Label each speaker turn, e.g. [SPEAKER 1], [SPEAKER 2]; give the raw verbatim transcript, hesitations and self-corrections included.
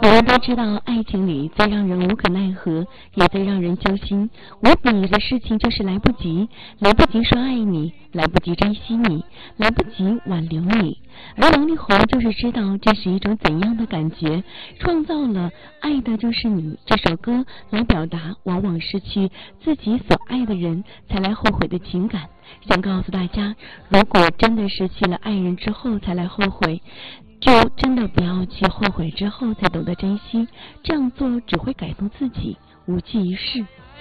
[SPEAKER 1] 们都知道，爱情里最让人无可奈何，也最让人揪心。无比的事情就是来不及，来不及说爱你，来不及珍惜你，来不及挽留你。而王力宏就是知道这是一种怎样的感觉，创造了《爱的就是你》这首歌来表达往往失去自己所爱的人才来后悔的情感。想告诉大家，如果真的失去了爱人之后才来后悔，就真的不要去后悔之后才懂得珍惜，这样做只会感动自己，无济于事。